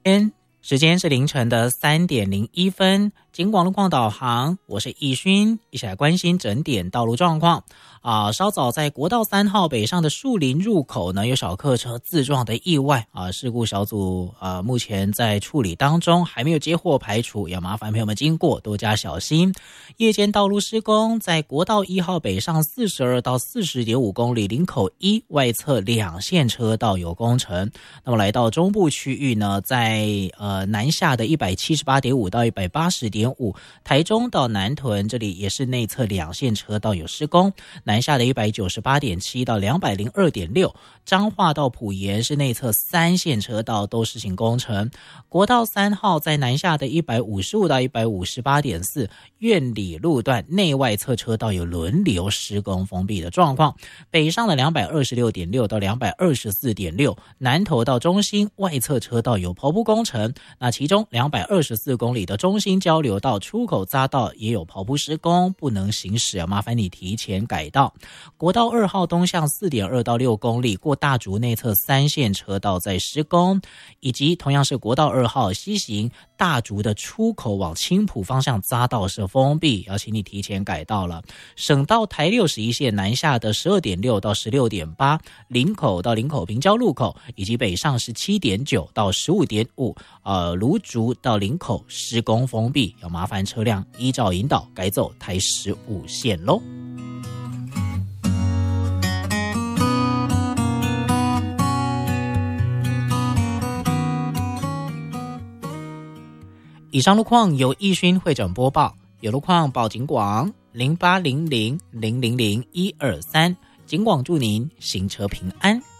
时间是凌晨的3点01分，警广路况导航，我是易勋，一起来关心整点道路状况。稍早在国道3号北上的树林入口呢，有小客车自撞的意外事故小组目前在处理当中，还没有接获排除，要麻烦朋友们经过多加小心。夜间道路施工，在国道1号北上42到40.5公里，林口1外侧2线车道有工程。那么来到中部区域呢，在南下的178.5到180.5，台中到南屯这里也是内侧2线车道有施工。南下的198.7到202.6，彰化到埔盐是内侧3线车道都实行工程。国道3号在南下的155到158.4，苑里路段内外侧车道有轮流施工封闭的状况。北上的226.6到224.6，南投到中心外侧车道有刨铺工程。那其中224公里的中心交流道出口匝道也有刨铺施工，不能行驶，麻烦你提前改道。国道2号东向4.2到6公里，过大竹内侧3线车道在施工，以及同样是国道2号西行大竹的出口往青埔方向匝道是封闭，要请你提前改道了。省道台61线南下的12.6到16.8，林口到林口平交路口，以及北上17.9到15.5，芦竹到林口施工封闭，要麻烦车辆依照引导改走台15线咯。以上路况由易勋会诊播报，有路况报警广0800000123，警广祝您行车平安。